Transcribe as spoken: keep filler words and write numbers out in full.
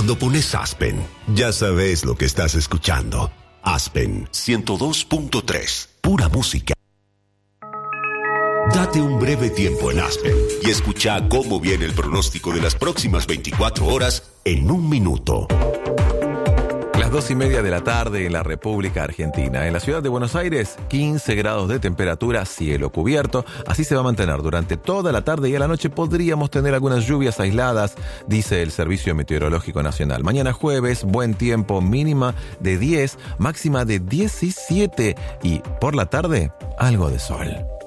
Cuando pones Aspen, ya sabes lo que estás escuchando. Aspen ciento dos punto tres, pura música. Date un breve tiempo en Aspen y escucha cómo viene el pronóstico de las próximas veinticuatro horas en un minuto. Las dos y media de la tarde en la República Argentina. En la ciudad de Buenos Aires, quince grados de temperatura, cielo cubierto. Así se va a mantener durante toda la tarde y a la noche podríamos tener algunas lluvias aisladas, dice el Servicio Meteorológico Nacional. Mañana jueves, buen tiempo, mínima de diez, máxima de diecisiete y por la tarde, algo de sol.